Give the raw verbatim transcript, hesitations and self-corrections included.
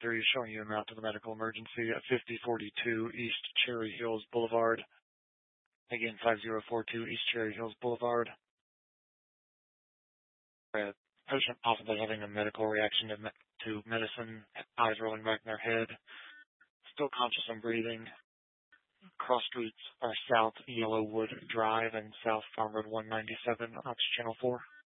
three showing you a route to the medical emergency at fifty forty-two East Cherry Hills Boulevard. Again, five zero four two East Cherry Hills Boulevard. A patient possibly having a medical reaction to, me- to medicine, eyes rolling back in their head, still conscious and breathing. Cross streets are South Yellowwood Drive and South Farm Road one ninety-seven, Ox Channel four.